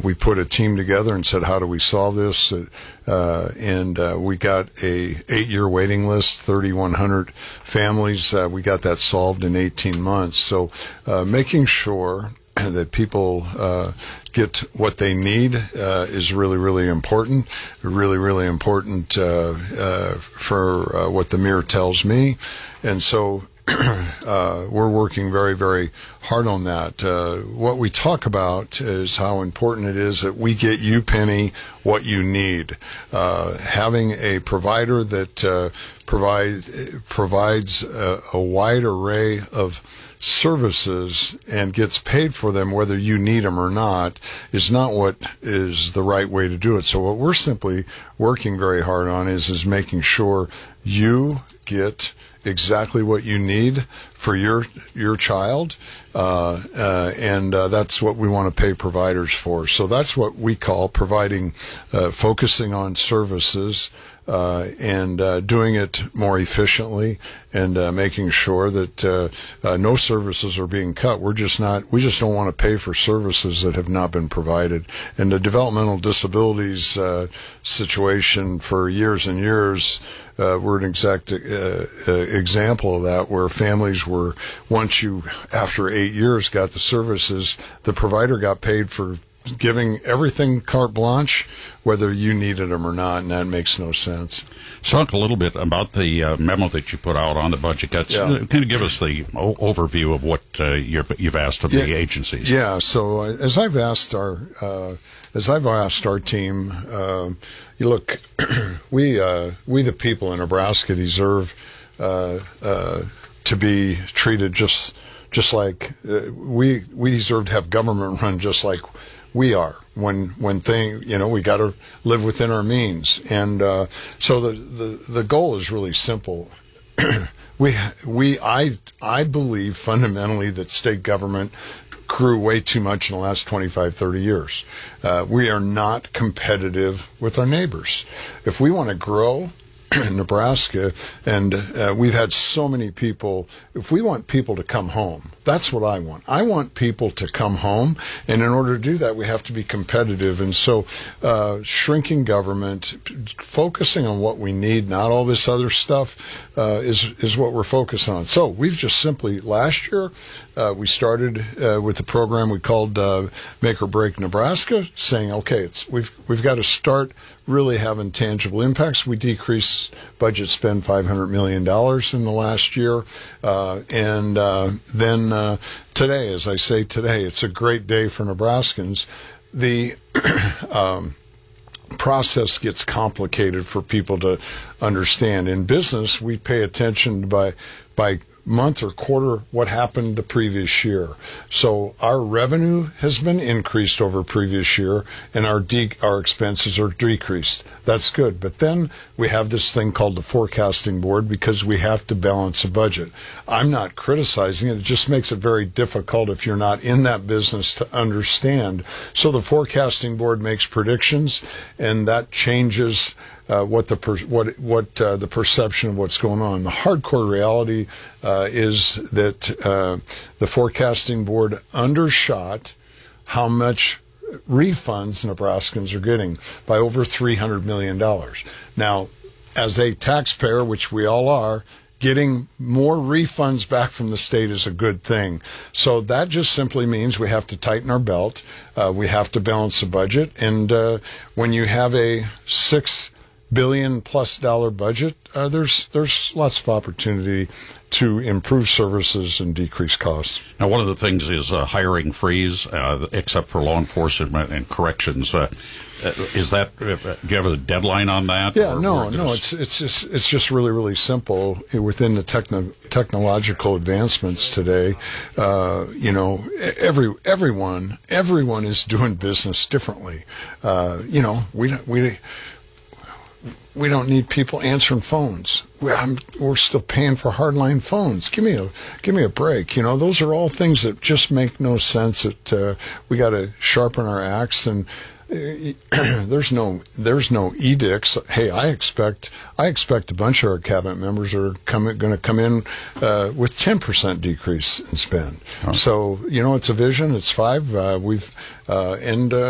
we put a team together and said, how do we solve this? And we got a 8-year waiting list, 3,100 families. We got that solved in 18 months. So making sure that people get what they need is really, really important. Really, really important for what the mirror tells me. And so we're working very, very hard on that. What we talk about is how important it is that we get you, Penny, what you need. Having a provider that provides a wide array of services and gets paid for them whether you need them or not is not what is the right way to do it. So what we're simply working very hard on is making sure you get exactly what you need for your child, and that's what we want to pay providers for. So that's what we call providing, focusing on services, and doing it more efficiently, and making sure that no services are being cut. We just don't want to pay for services that have not been provided. And the developmental disabilities situation for years and years, we're an exact example of that, where families were, once you, after 8 years, got the services, the provider got paid for giving everything carte blanche, whether you needed them or not, and that makes no sense. Talk a little bit about the memo that you put out on the budget cuts. Kind of give us the overview of what you've asked of the agencies. Yeah. So as I've asked our team, you look, we the people in Nebraska deserve to be treated just like we deserve to have government run just like we are. When we got to live within our means, and so the goal is really simple. I believe fundamentally that state government grew way too much in the last 25, 30 years. We are not competitive with our neighbors. If we want to grow in Nebraska, and we've had so many people, if we want people to come home, that's what I want. I want people to come home, and in order to do that, we have to be competitive. And so shrinking government, focusing on what we need, not all this other stuff, is what we're focused on. So we've just simply, last year, we started with a program we called Make or Break Nebraska, saying, okay, we've got to start really having tangible impacts. We decreased budget spend $500 million in the last year. And then today, as I say today, it's a great day for Nebraskans. The process gets complicated for people to understand. In business, we pay attention by month or quarter what happened the previous year. So our revenue has been increased over previous year, and our expenses are decreased. That's good. But then we have this thing called the forecasting board, because we have to balance a budget. I'm not criticizing it. It just makes it very difficult if you're not in that business to understand. So the forecasting board makes predictions, and that changes the perception of what's going on. The hardcore reality is that the forecasting board undershot how much refunds Nebraskans are getting by over $300 million. Now, as a taxpayer, which we all are, getting more refunds back from the state is a good thing. So that just simply means we have to tighten our belt. We have to balance the budget. And when you have a $6 billion+ budget, there's lots of opportunity to improve services and decrease costs. Now, one of the things is a hiring freeze, except for law enforcement and corrections. Is that? Do you have a deadline on that? Yeah, no. It's just really, really simple. Within the technological advancements today, everyone is doing business differently. We don't need people answering phones. We're still paying for hardline phones. Give me a break. Those are all things that just make no sense. That we got to sharpen our axe, and there's no edicts. Hey, I expect a bunch of our cabinet members are going to come in with 10% decrease in spend. Oh. So it's a vision. It's 5.